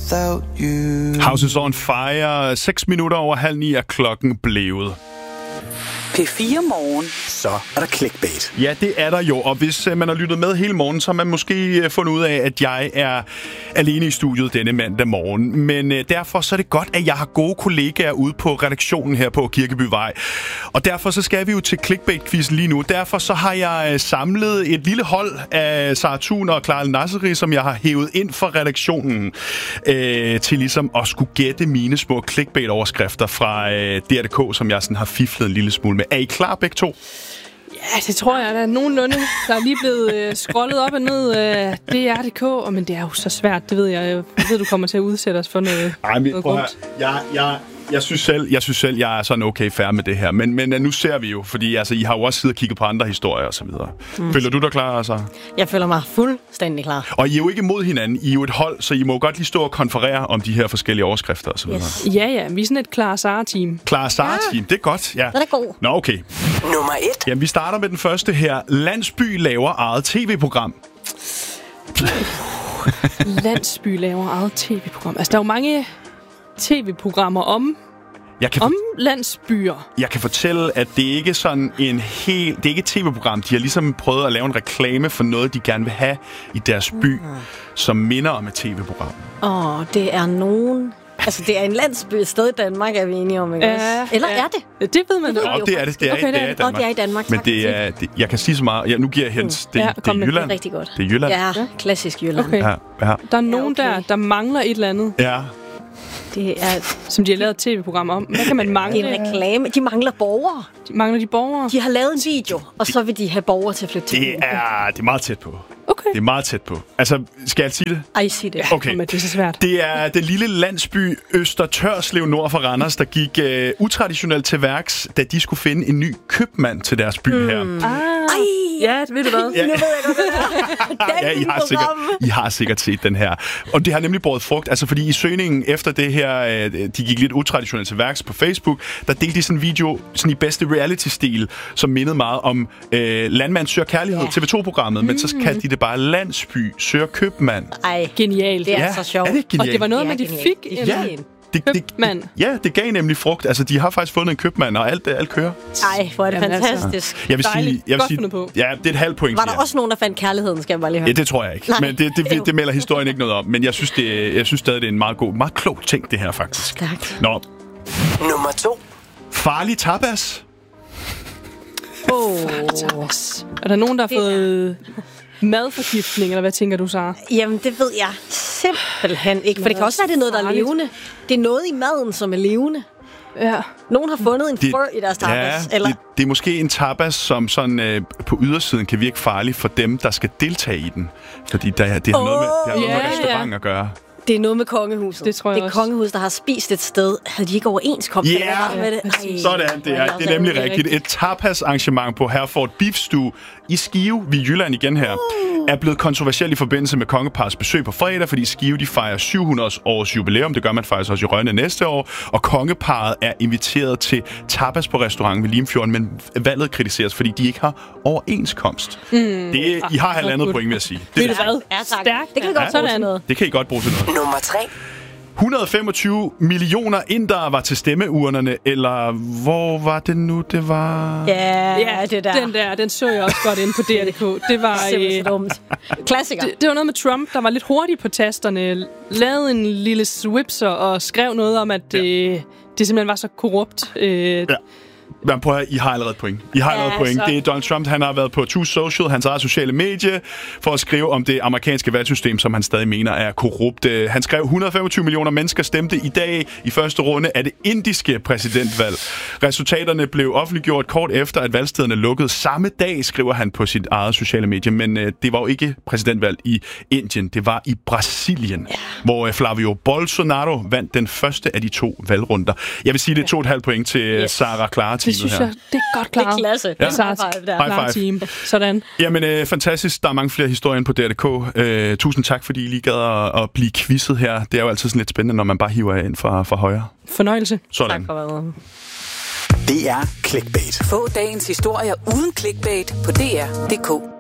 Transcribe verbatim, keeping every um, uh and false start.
without you. House is on fire. Seks minutter over halv ni er klokken blevet. P fire Morgen. Så er der clickbait. Ja, det er der jo, og hvis uh, man har lyttet med hele morgen, så har man måske uh, fundet ud af, at jeg er alene i studiet denne mandag morgen. Men uh, derfor så er det godt, at jeg har gode kollegaer ude på redaktionen her på Kirkebyvej. Og derfor så skal vi jo til clickbait-quizzen lige nu. Derfor så har jeg uh, samlet et lille hold af Sarah Thun og Clara Nasseri, som jeg har hævet ind for redaktionen uh, til ligesom at skulle gætte mine små clickbait-overskrifter fra uh, D R punktum d k, som jeg sådan har fiflet en lille smule med. Er I klar begge to? Ja, det tror jeg, der er nogenlunde. Der er lige blevet øh, scrollet op og ned af D R punktum d k, oh, men det er jo så svært, det ved jeg. Jeg ved, du kommer til at udsætte os for noget. Ej, men noget prøv at, jeg, jeg, jeg, synes selv, jeg synes selv, jeg er sådan okay fair med det her. Men, men nu ser vi jo, fordi altså, I har jo også siddet og kigget på andre historier og så videre. Mm. Føler du dig klar, altså? Jeg føler mig fuldstændig klar. Og I er jo ikke mod hinanden. I er jo et hold, så I må godt lige stå og konferere om de her forskellige overskrifter og så videre. Yes. Ja, ja. Vi er sådan et Clara Sarah-team. Clara Sarah-team, det er godt. Ja. Den er god. Nå, okay. Nummer et. Jamen, vi starter med den første her. Landsby laver eget tv-program. Landsby laver eget tv-program. Altså, der er jo mange tv-programmer om, Jeg kan, om landsbyer. jeg kan fortælle, at det ikke er sådan en hel... Det er ikke et tv-program. De har ligesom prøvet at lave en reklame for noget, de gerne vil have i deres by, mm. som minder om et tv-program. Åh, oh, det er nogen... Altså, det er en landsby et sted i Danmark, er vi enige om, ikke? Ja, Eller ja. er det? Ja, det ved man Det da. ved vi Og det er det. Det er, Okay, det er, det er- i Danmark. Og det er i Danmark, Men tak. det er... Det, jeg kan sige så meget... Ja, nu giver jeg hints. Det, Ja, det kom er med. Jylland. Rigtig godt. Det er Jylland. Ja, klassisk Jylland. Okay. Ja, ja. Der er nogen okay. der, der mangler et eller andet, ja. Det er, som de har lavet et tv-program om. Hvad kan man det mangle? er en reklame. De mangler borgere. De mangler de borgere? De har lavet en video, og så vil de have borgere til at flytte til Det byen. er, det er meget tæt på. Okay. Det er meget tæt på. Altså, skal jeg sige det? Ej, sig det. Okay. Men det er så svært. Det er den lille landsby Øster Tørslev nord for Randers, der gik uh, utraditionelt til værks, da de skulle finde en ny købmand til deres by mm. her. Ah. Ej, Ja, ved du hvad? Ja. nu ved jeg godt, hvad det er. Ja, I har, sikkert, I har sikkert set den her. Og det har nemlig båret frugt. Altså, fordi i søgningen efter det her, øh, de gik lidt utraditionelt til værks på Facebook, der delte de sådan en video sådan i bedste reality-stil, som mindede meget om øh, Landmand søger kærlighed, Ja. T V to-programmet. Mm. Men så kaldte de det bare Landsby søger købmand. Ej, Genialt. det er Ja, så sjovt. er det genialt? Og det var noget Det med, er de genialt. fik Det er en fint. Det, det, købmand. ja, det gav nemlig frugt. Altså, de har faktisk fundet en købmand, og alt, alt kører. Ej, hvor er det Jamen, altså. fantastisk. Jeg vil Dejligt. sige, jeg vil Godt sige fundet på. ja, det er et halvt point. Var siger der jeg. også nogen, der fandt kærligheden, skal jeg bare lige høre? Ja, det tror jeg ikke. Nej. Men det, det, Ew. det, det melder historien ikke noget om. Men jeg synes, det, jeg synes stadig, det er en meget god, meget klog ting, det her faktisk. Stærkt. Nå, Nummer to. farlig tapas. Oh. Er der nogen, der har Det er- fået madforgiftning, eller hvad tænker du, Sarah? Jamen, det ved jeg simpelthen ikke. For det kan også være, det er noget, der er Farligt. levende. Det er noget i maden, som er levende. Ja. Nogen har fundet en Det- frø i deres tapas. Ja, eller? det, det er måske en tapas, som sådan øh, på ydersiden kan virke farlig for dem, der skal deltage i den. Fordi der, det har noget med, det har noget ja, med ja. restaurant at gøre. Det er noget med kongehuset. Det tror jeg det er også. kongehuset, der har spist et sted. Havde de ikke overenskomst? Ja. eller hvad var det med det? Ej, Sådan, det er, det er nemlig rigtigt. Et tapas-arrangement på Herford Beefstue i Skive, ved Jylland igen her, er blevet kontroversielt i forbindelse med kongeparets besøg på fredag, fordi Skive de fejrer syv hundrede års jubilæum. Det gør man faktisk også i Rønne næste år. Og kongeparret er inviteret til tapas på restaurant ved Limfjorden, men valget kritiseres, fordi de ikke har overenskomst. Mm. Det, I har halvandet point, vil jeg sige. Ved Det, du hvad? Ja, tak. Stærkt. Det kan vi godt bruge til noget. det kan I godt bruge til noget. Nummer tre. et hundrede og femogtyve millioner indere var til stemmeurnerne, eller hvor var det nu, det var... Ja, ja, det der. Den der, den så jeg også godt inde på D R punktum d k. Det var, Simpelthen øh, dumt. Klassiker. det, det var noget med Trump, der var lidt hurtig på tasterne, lavede en lille swipser og skrev noget om, at Ja. øh, det simpelthen var så korrupt. Øh, Ja. Men prøv at høre, I har allerede point. I har allerede Ja, point. så- Det er Donald Trump, han har været på Truth Social, hans eget sociale medie, for at skrive om det amerikanske valgsystem, som han stadig mener er korrupt. Øh, Han skrev, et hundrede og femogtyve millioner mennesker stemte i dag i første runde af det indiske præsidentvalg. Resultaterne blev offentliggjort kort efter, at valgstederne lukkede samme dag, skriver han på sit eget sociale medie. Men øh, det var jo ikke præsidentvalg i Indien, det var i Brasilien, ja. hvor øh, Flavio Bolsonaro vandt den første af de to valgrunder. Jeg vil sige, det er to og et halvt point til yes. Sarah Clara. det synes jeg, det er godt Det er klaret. klasse. Ja. Det er high five der. High Klar five. team. Sådan. Jamen, øh, fantastisk. Der er mange flere historier på D R punktum d k. Øh, tusind tak, fordi I lige gad at, at blive quizzet her. Det er jo altid sådan lidt spændende, når man bare hiver jer ind fra, fra højre. Fornøjelse. Sådan. Tak for hvad. Det er clickbait. Få dagens historier uden clickbait på D R punktum d k.